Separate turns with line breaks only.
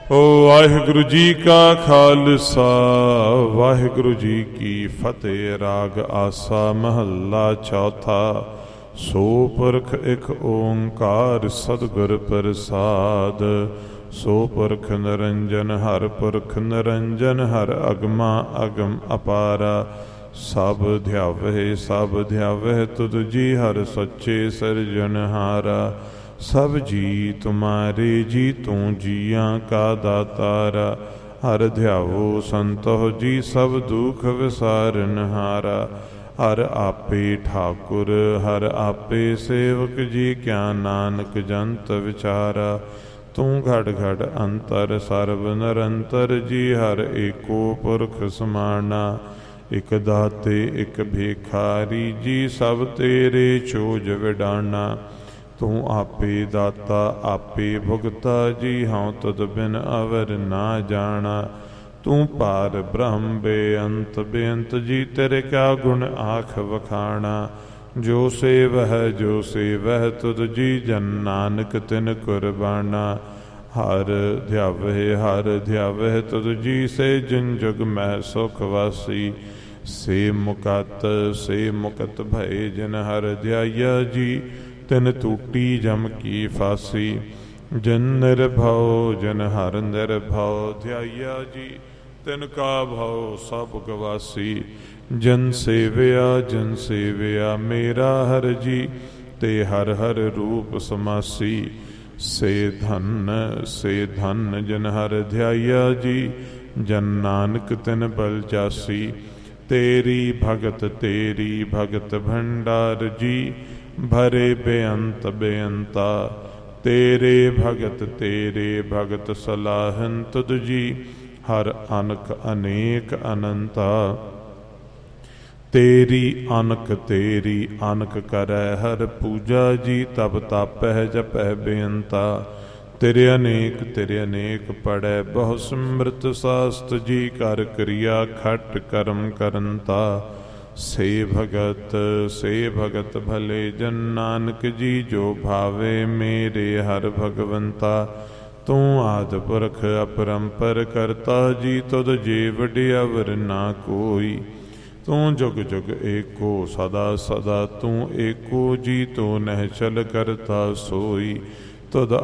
ਵਾਹਿਗੁਰੂ ਜੀ ਕਾ ਖਾਲਸਾ ਵਾਹਿਗੁਰੂ ਜੀ ਕੀ ਫਤਿਹ। ਰਾਗ ਆਸਾ ਮਹੱਲਾ ਚੌਥਾ। ਸੋ ਪੁਰਖ ਇਕ ਓੰਕਾਰ ਸਤਿਗੁਰ ਪ੍ਰਸਾਦ। ਸੋ ਪੁਰਖ ਨਿਰੰਜਨ ਹਰ ਪੁਰਖ ਨਿਰੰਜਨ ਹਰ ਅਗਮਾ ਅਗਮ ਅਪਾਰਾ। ਸਭ ਧਿਆਵਹਿ ਤੁਧ ਜੀ ਹਰ ਸੱਚੇ ਸਿਰਜਨਹਾਰਾ। ਸਭ ਜੀ ਤੁਮਾਰੇ ਜੀ ਤੂੰ ਜੀਆਂ ਕਾ ਦਾਤਾਰਾ। ਹਰ ਧਿਆਵੋ ਸੰਤੋਹ ਜੀ ਸਭ ਦੁਖ ਵਿਸਾਰਨਹਾਰਾ। ਹਰ ਆਪੇ ਠਾਕੁਰ ਹਰ ਆਪੇ ਸੇਵਕ ਜੀ ਕਿਆ ਨਾਨਕ ਜੰਤ ਵਿਚਾਰਾ। ਤੂੰ ਘੜ ਘੜ ਅੰਤਰ ਸਰਬ ਨਿਰੰਤਰ ਜੀ ਹਰ ਏਕੋ ਪੁਰਖ ਸਮਾਣਾ। ਇਕ ਦਾਤੇ ਇਕ ਭੇਖਾਰੀ ਜੀ ਸਭ ਤੇਰੇ ਚੋਜ ਵਿਡਾਣਾ। ਤੂੰ ਆਪੇ ਦਾਤਾ ਆਪੇ ਭੁਗਤਾ ਜੀ ਹਉ ਤੁਧ ਬਿਨ ਅਵਰ ਨਾ ਜਾਣਾ। ਤੂੰ ਪਾਰ ਬ੍ਰਹਮ ਬੇਅੰਤ ਜੀ ਤੇਰੇ ਕਿਆ ਗੁਣ ਆਖ ਵਖਾਣਾ। ਜੋ ਸੇਵਹਿ ਤੁਧ ਜੀ ਜਨ ਨਾਨਕ ਤਿਨ ਕੁਰਬਾਨਾ। ਹਰ ਧਿਆਵਹਿ ਤੁਧ ਜੀ ਸੇ ਜਿਨ ਜੁਗ ਮਹਿ ਸੁਖ ਵਾਸੀ। ਸੇ ਮੁਕਤ ਭਏ ਜਿਨ ਹਰ ਧਿਆਇਆ ਜੀ ਤਿਨ ਟੂਟੀ ਜਮ ਕੀ ਫਾਸੀ। ਜਿਨ ਨਿਰਭਉ ਜਿਨ ਹਰ ਨਿਰਭਉ ਧਿਆਇਆ ਜੀ ਤਿਨ ਕਾ ਭਉ ਸਭ ਗਵਾਸੀ। ਜਿਨ ਸੇਵਿਆ ਮੇਰਾ ਹਰ ਜੀ ਤੇ ਹਰ ਹਰ ਰੂਪ ਸਮਾਸੀ। ਸੇ ਧਨ ਜਿਨ ਹਰ ਧਿਆਇਆ ਜੀ ਜਨ ਨਾਨਕ ਤਿਨ ਬਲ ਜਾਸੀ। ਤੇਰੀ ਭਗਤ ਭੰਡਾਰ ਜੀ ਭਰੇ ਬੇਅੰਤਾ। ਤੇਰੇ ਭਗਤ ਸਲਾਹਨ ਤੁਧ ਜੀ ਹਰ ਅਨਕ ਅਨੇਕ ਅਨੰਤਾ। ਤੇਰੀ ਅਨਕ ਕਰੈ ਹਰ ਪੂਜਾ ਜੀ ਤਬ ਤਾਪਹਿ ਜਪਹਿ ਬੇਅੰਤਾ। ਤੇਰੇ ਅਨੇਕ ਪੜੈ ਬਹੁ ਸਮ੍ਰਿਤ ਸਾਸਤ ਜੀ ਕਰ ਕਿਰਿਆ ਖਟ ਕਰਮ ਕਰੰਤਾ। ਸੇ ਭਗਤ ਭਲੇ ਜਨ ਨਾਨਕ ਜੀ ਜੋ ਭਾਵੇ ਮੇਰੇ ਹਰ ਭਗਵੰਤਾ। ਤੂੰ ਆਦਿ ਪੁਰਖ ਅਪਰੰਪਰ ਕਰਤਾ ਜੀ ਤੁਧ ਜੇ ਵਡਿਆਵਰ ਨਾ ਕੋਈ। ਤੂੰ ਜੁਗ ਜੁਗ ਏਕੋ ਸਦਾ ਤੂੰ ਏਕੋ ਜੀ ਤੂੰ ਨਹਿ ਚਲ ਕਰਤਾ ਸੋਈ। ਤੁਧ